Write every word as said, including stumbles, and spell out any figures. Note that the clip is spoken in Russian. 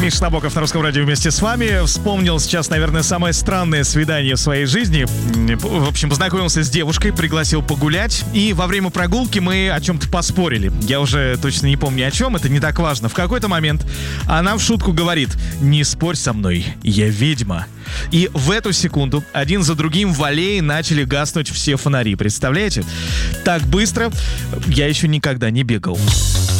Миша Набоков на Русском радио вместе с вами. Вспомнил сейчас, наверное, самое странное свидание в своей жизни. В общем, познакомился с девушкой, пригласил погулять. И во время прогулки мы о чем-то поспорили. Я уже точно не помню о чем, это не так важно. В какой-то момент она в шутку говорит: «Не спорь со мной, я ведьма». И в эту секунду один за другим в аллее начали гаснуть все фонари. Представляете? Так быстро я еще никогда не бегал.